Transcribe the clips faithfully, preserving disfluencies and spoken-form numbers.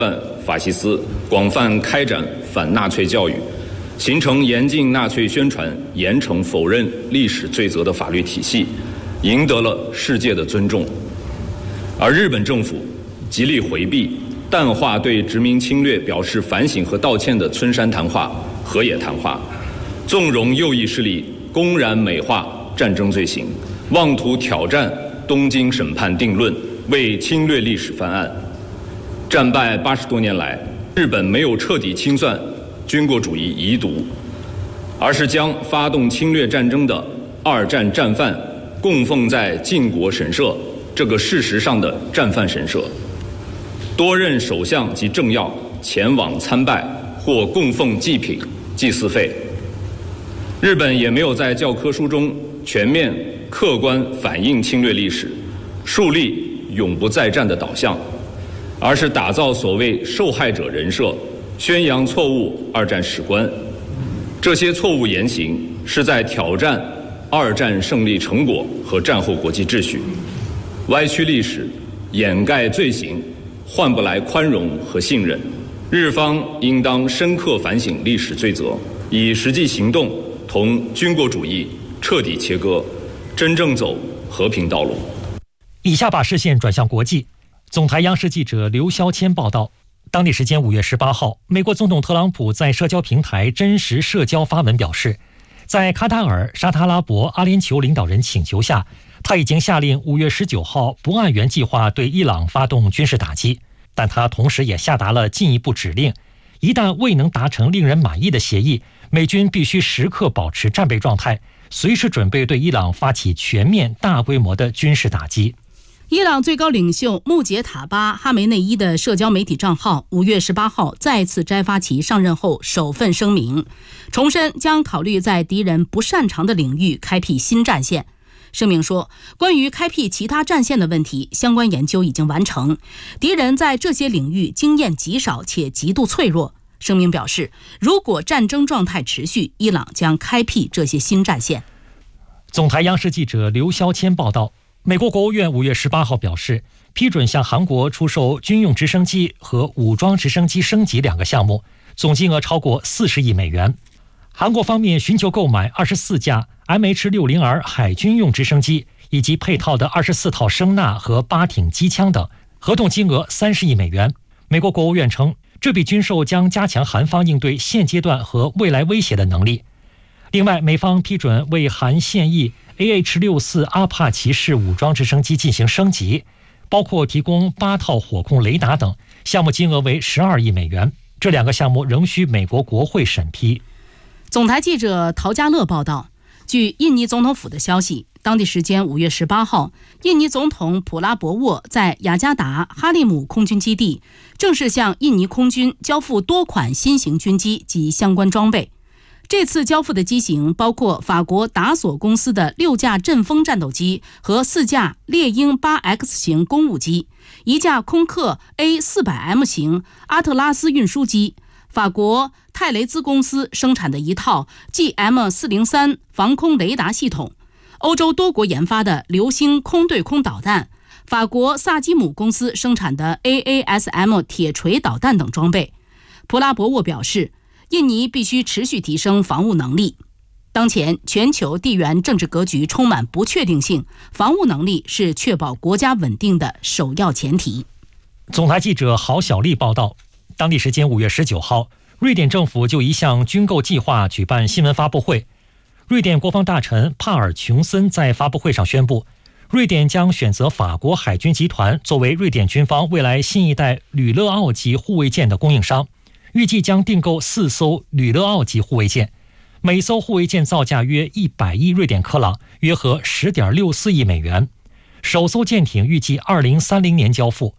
法西斯，广泛开展反纳粹教育，形成严禁纳粹宣传、严惩否认历史罪责的法律体系，赢得了世界的尊重。而日本政府极力回避、淡化对殖民侵略表示反省和道歉的村山谈话、河野谈话，纵容右翼势力公然美化战争罪行，妄图挑战东京审判定论，为侵略历史翻案。战败八十多年来，日本没有彻底清算军国主义遗毒，而是将发动侵略战争的二战战犯供奉在靖国神社这个事实上的战犯神社。多任首相及政要前往参拜或供奉祭品、祭祀费。日本也没有在教科书中全面客观反映侵略历史，树立永不再战的导向，而是打造所谓受害者人设，宣扬错误二战史观。这些错误言行是在挑战二战胜利成果和战后国际秩序，歪曲历史，掩盖罪行，换不来宽容和信任。日方应当深刻反省历史罪责，以实际行动同军国主义彻底切割，真正走和平道路。 以下把视线转向国际。总台央视记者刘肖谦报道，当地时间五月十八号，美国总统特朗普在社交平台真实社交发文表示，在卡塔尔、沙特阿拉伯、阿联酋领导人请求下，他已经下令五月十九号不按原计划对伊朗发动军事打击，但他同时也下达了进一步指令，一旦未能达成令人满意的协议，美军必须时刻保持战备状态，随时准备对伊朗发起全面大规模的军事打击。 伊朗最高领袖穆杰塔巴·哈梅内伊的社交媒体账号五月十八号再次摘发其上任后首份声明，重申将考虑在敌人不擅长的领域开辟新战线。声明说，关于开辟其他战线的问题，相关研究已经完成，敌人在这些领域经验极少且极度脆弱。声明表示，如果战争状态持续，伊朗将开辟这些新战线。 总台央视记者刘肖谦报道，美国国务院五月十八号表示，批准向韩国出售军用直升机和武装直升机升级两个项目，总金额超过四十亿美元。韩国方面寻求购买二十四架 M H 六十 R 海军用直升机以及配套的二十四套声纳和八挺机枪等，合同金额三十亿美元。美国国务院称，这笔军售将加强韩方应对现阶段和未来威胁的能力。另外，美方批准为韩现役 A H 六十四 阿帕奇式武装直升机进行升级，包括提供八套火控雷达等，项目金额为十二亿美元。这两个项目仍需美国国会审批。 总台记者陶家乐报道，据印尼总统府的消息，当地时间五月十八号，印尼总统普拉博沃在雅加达哈利姆空军基地正式向印尼空军交付多款新型军机及相关装备。这次交付的机型包括法国达索公司的六架阵风战斗机和四架猎鹰 八 X 型公务机，一架空客 A 四百 M 型阿特拉斯运输机，法国泰雷兹公司生产的一套 G M 四零三 防空雷达系统，欧洲多国研发的流星空对空导弹，法国萨基姆公司生产的 A A S M 铁锤导弹等装备。普拉博沃表示，印尼必须持续提升防务能力。当前全球地缘政治格局充满不确定性，防务能力是确保国家稳定的首要前提。 总台记者郝小丽报道，当地时间五月十九号，瑞典政府就一项军购计划举办新闻发布会。瑞典国防大臣帕尔琼森在发布会上宣布，瑞典将选择法国海军集团作为瑞典军方未来新一代吕勒奥级护卫舰的供应商，预计将订购四艘吕勒奥级护卫舰，每艘护卫舰造价约一百亿瑞典克朗，约合 十点六四亿美元。首艘舰艇预计二零三零年交付。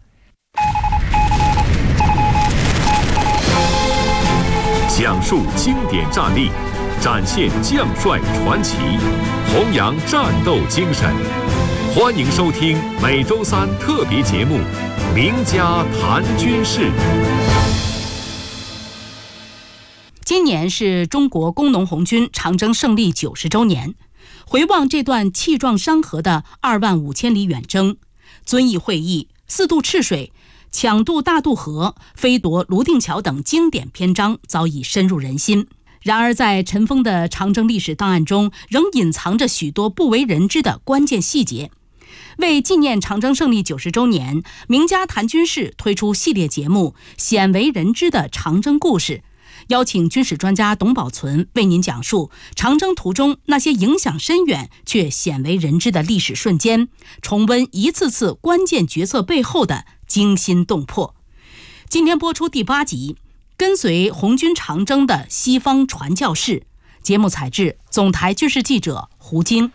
讲述经典战例，展现将帅传奇，弘扬战斗精神。欢迎收听每周三特别节目《名家谈军事》。 今年是中国工农红军长征胜利九十周年，回望这段气壮山河的二万五千里远征，遵义会议、四渡赤水、 抢渡大渡河、飞夺泸定桥等经典篇章早已深入人心。然而在尘封的长征历史档案中，仍隐藏着许多不为人知的关键细节。为纪念长征胜利九十周年，名家谈军事推出系列节目《鲜为人知的长征故事》，邀请军事专家董宝存为您讲述长征途中那些影响深远却鲜为人知的历史瞬间，重温一次次关键决策背后的惊心动魄。今天播出第八集，跟随红军长征的西方传教士。节目采制总台军事记者胡晶。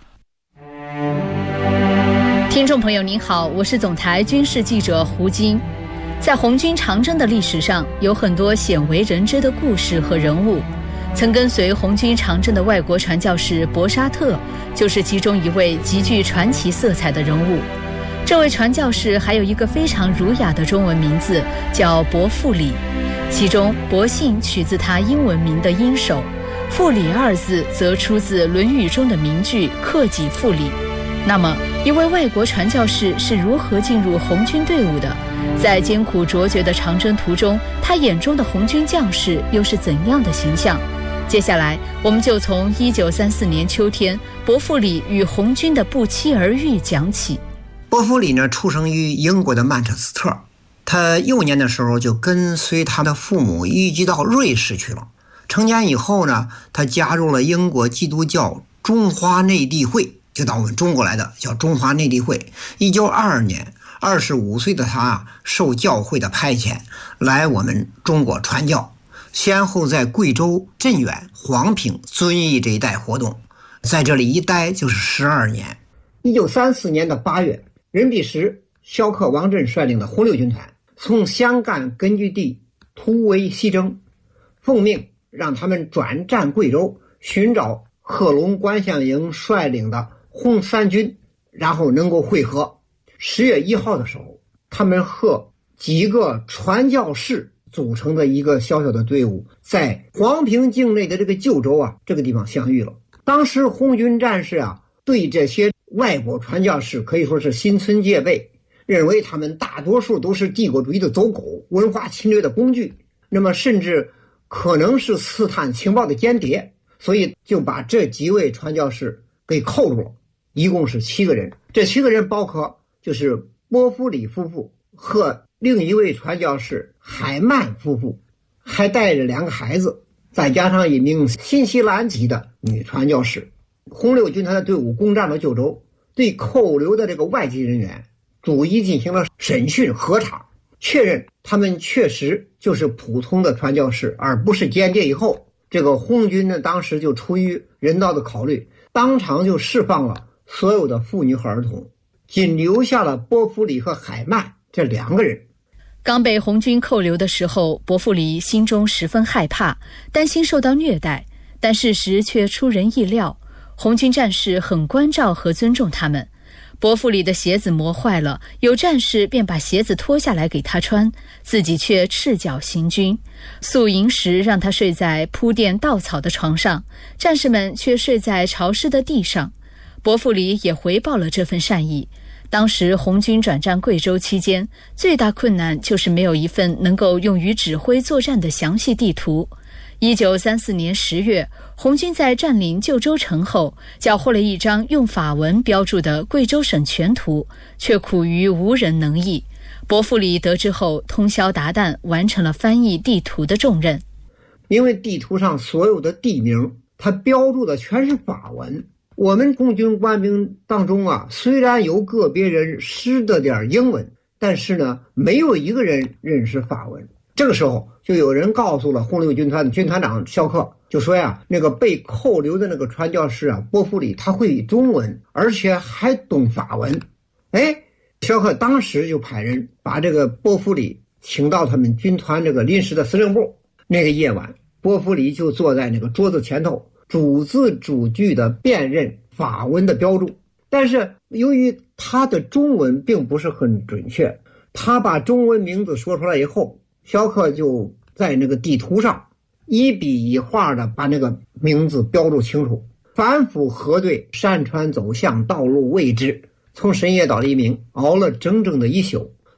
听众朋友您好，我是总台军事记者胡晶。在红军长征的历史上，有很多鲜为人知的故事和人物。曾跟随红军长征的外国传教士博沙特就是其中一位极具传奇色彩的人物。这位传教士还有一个非常儒雅的中文名字，叫伯父礼，其中伯姓取自他英文名的音首，父礼二字则出自《论语》中的名句克己复礼。那么一位外国传教士是如何进入红军队伍的？在艰苦卓绝的长征途中，他眼中的红军将士又是怎样的形象？接下来我们就从一九三四年秋天伯父礼与红军的不期而遇讲起。 伯父礼呢，出生于英国的曼彻斯特，他幼年的时候就跟随他的父母移居到瑞士去了。成年以后呢，他加入了英国基督教中华内地会，就到我们中国来的，叫中华内地会。一九二二年，二十五岁的他受教会的派遣来我们中国传教，先后在贵州、镇远、黄平、遵义这一带活动，在这里一待就是十二年。一九三四年的八月，任弼时、萧克、王震率领的红六军团从湘赣根据地突围西征，奉命让他们转战贵州，寻找贺龙、关向营率领的红三军，然后能够会合。十月一号的时候，他们和几个传教士组成的一个小小的队伍，在黄平境内的这个旧州啊这个地方相遇了。当时红军战士啊，对这些外国传教士可以说是心存戒备，认为他们大多数都是帝国主义的走狗，文化侵略的工具，那么甚至可能是刺探情报的间谍，所以就把这几位传教士给扣住了，一共是七个人。这七个人包括就是伯父礼夫妇和另一位传教士海曼夫妇，还带着两个孩子，再加上一名新西兰籍的女传教士。红六军团的队伍攻占了旧州，对扣留的这个外籍人员逐一进行了审讯核查，确认他们确实就是普通的传教士，而不是间谍以后，这个红军呢当时就出于人道的考虑，当场就释放了所有的妇女和儿童，仅留下了伯父礼和海曼这两个人。 刚被红军扣留的时候，伯父礼心中十分害怕，担心受到虐待，但事实却出人意料，红军战士很关照和尊重他们。伯父礼的鞋子磨坏了，有战士便把鞋子脱下来给他穿，自己却赤脚行军。宿营时让他睡在铺垫稻草的床上，战士们却睡在潮湿的地上。伯父礼也回报了这份善意。当时红军转战贵州期间，最大困难就是没有一份能够用于指挥作战的详细地图。一九三四年十月，红军在占领旧州城后，缴获了一张用法文标注的贵州省全图，却苦于无人能译。伯父礼得知后，通宵达旦完成了翻译地图的重任。 因为地图上所有的地名，它标注的全是法文。我们红军官兵当中啊，虽然有个别人识得点英文，但是呢，没有一个人认识法文。这个时候就有人告诉了红六军团的军团长萧克，就说呀，那个被扣留的那个传教士啊，伯父礼他会中文，而且还懂法文。哎，萧克当时就派人把这个伯父礼请到他们军团这个临时的司令部。那个夜晚，伯父礼就坐在那个桌子前头，逐字逐句的辨认法文的标注。但是由于他的中文并不是很准确，他把中文名字说出来以后，萧克就在那个地图上一笔一画的把那个名字标注清楚，反复核对山川走向、道路位置，从深夜到黎明熬了整整的一宿，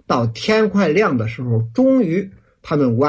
到天快亮的时候，终于他们完